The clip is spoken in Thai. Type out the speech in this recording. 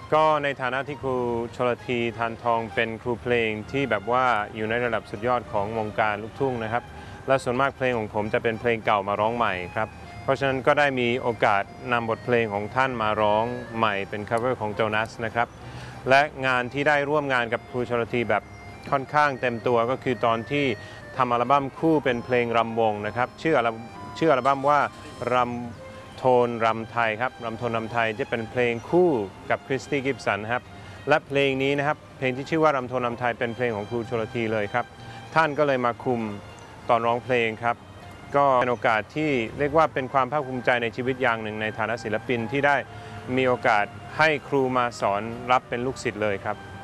ก็ในฐานะที่ครูชลธี ทานทองเป็นครูเพลงที่แบบว่าอยู่ในระดับสุดยอดของวงการลูกทุ่งนะครับและส่วนมากเพลงของผมจะเป็นเพลงเก่ามาร้องใหม่ครับเพราะฉะนั้นก็ได้มีโอกาสนำบทเพลงของท่านมาร้องใหม่เป็น cover ของโจนัสนะครับและงานที่ได้ร่วมงานกับครูชลธีแบบค่อนข้างเต็มตัวก็คือตอนที่ทำอัลบั้มคู่เป็นเพลงรำวงนะครับชื่ออัลบั้มว่ารำโทนรำไทยครับรำโทนรำไทยจะเป็นเพลงคู่กับคริสตี้กิฟสันครับและเพลงนี้นะครับเพลงที่ชื่อว่ารำโทนรำไทยเป็นเพลงของครูชลธีเลยครับท่านก็เลยมาคุมตอนร้องเพลงครับก็เป็นโอกาสที่เรียกว่าเป็นความภาคภูมิใจในชีวิตอย่างหนึ่งในฐานะศิลปินที่ได้มีโอกาสให้ครูมาสอนรับเป็นลูกศิษย์เลยครับ